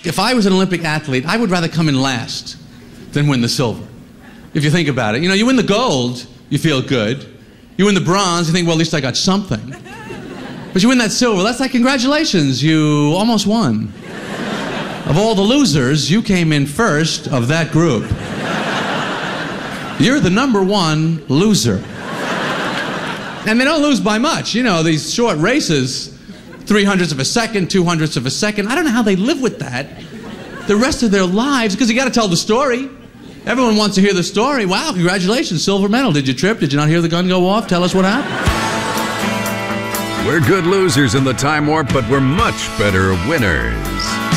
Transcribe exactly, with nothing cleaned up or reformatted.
if I was an Olympic athlete, I would rather come in last than win the silver. If you think about it. You know, you win the gold, you feel good. You win the bronze, you think, well, at least I got something. But you win that silver, that's like, congratulations, you almost won. Of all the losers, you came in first of that group. You're the number one loser. And they don't lose by much. You know, these short races, three hundredths of a second, two hundredths of a second. I don't know how they live with that the rest of their lives, because you got to tell the story. Everyone wants to hear the story. Wow, congratulations, silver medal. Did you trip? Did you not hear the gun go off? Tell us what happened. We're good losers in the time warp, but we're much better winners.